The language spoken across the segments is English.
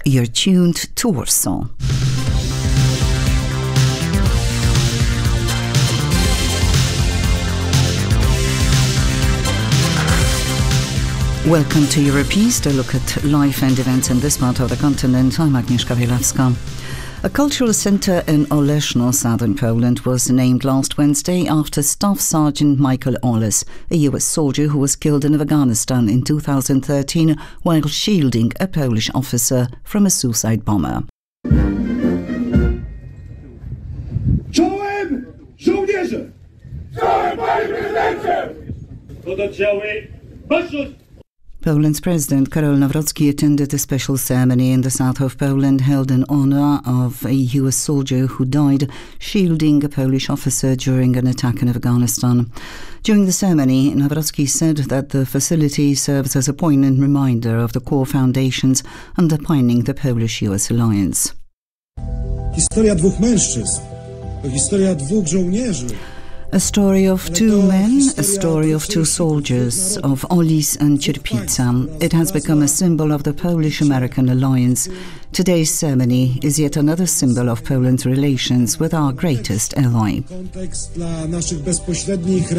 You're tuned to Warsaw. Welcome to Europeast, a look at life and events in this part of the continent. I'm Agnieszka Bielawska. A cultural centre in Oleszno, southern Poland, was named last Wednesday after Staff Sergeant Michael Oles, a US soldier who was killed in Afghanistan in 2013 while shielding a Polish officer from a suicide bomber. Czołem żołnierze! Czołem, panie prezydencie! Pododdziały, baczność! Poland's President Karol Nawrocki attended a special ceremony in the south of Poland held in honour of a US soldier who died shielding a Polish officer during an attack in Afghanistan. During the ceremony, Nawrocki said that the facility serves as a poignant reminder of the core foundations underpinning the Polish-US alliance. Historia dwóch mężczyzn to historia dwóch żołnierzy. A story of two men, a story of two soldiers, of Olis and Cierpica. It has become a symbol of the Polish-American alliance. Today's ceremony is yet another symbol of Poland's relations with our greatest ally. Kontekst dla naszych bezpośrednich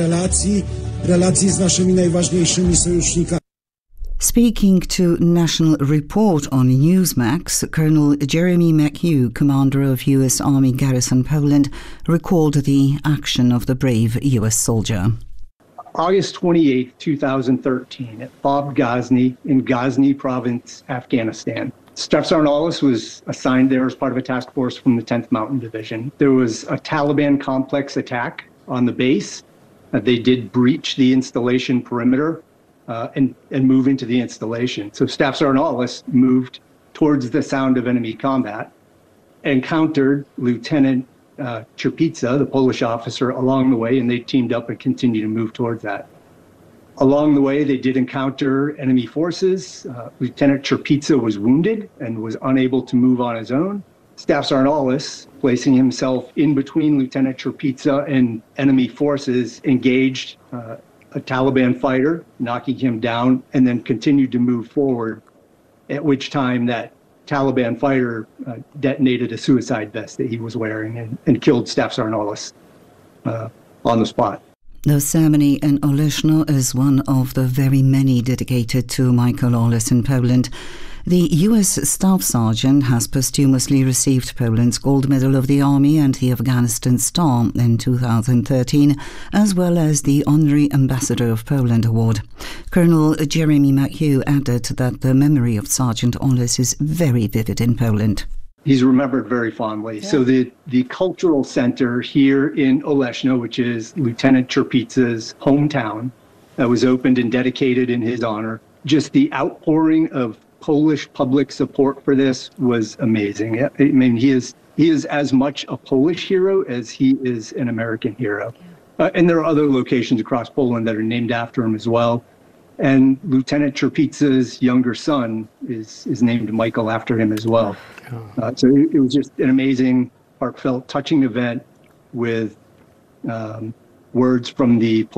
relacji z naszymi najważniejszymi sojusznikami. Speaking to National Report on Newsmax, Colonel Jeremy McHugh, commander of US Army Garrison Poland, recalled the action of the brave US soldier. August 28, 2013, at Fob Ghazni in Ghazni province, Afghanistan. Staff Sergeant Oles was assigned there as part of a task force from the 10th Mountain Division. There was a Taliban complex attack on the base. They did breach the installation perimeter and move into the installation. So Staff Sergeant Oles moved towards the sound of enemy combat, encountered Lieutenant Cierpica, the Polish officer, along the way, and they teamed up and continued to move towards that. Along the way, they did encounter enemy forces. Lieutenant Cierpica was wounded and was unable to move on his own. Staff Sergeant Oles, placing himself in between Lieutenant Cierpica and enemy forces, engaged a Taliban fighter, knocking him down, and then continued to move forward, at which time that Taliban fighter detonated a suicide vest that he was wearing and killed Staff Sergeant Oles on the spot. The ceremony in Oleszno is one of the very many dedicated to Michael Oles in Poland. The US Staff Sergeant has posthumously received Poland's Gold Medal of the Army and the Afghanistan Star in 2013, as well as the Honorary Ambassador of Poland Award. Colonel Jeremy McHugh added that the memory of Sergeant Oles is very vivid in Poland. He's remembered very fondly. Yeah. So the cultural center here in Oleszno, which is Lieutenant Cierpica's hometown, was opened and dedicated in his honor. Just the outpouring of Polish public support for this was amazing. I mean, he is as much a Polish hero as he is an American hero. And there are other locations across Poland that are named after him as well. And Lieutenant Cierpica's younger son is named Michael after him as well. So it was just an amazing, heartfelt, touching event with words from the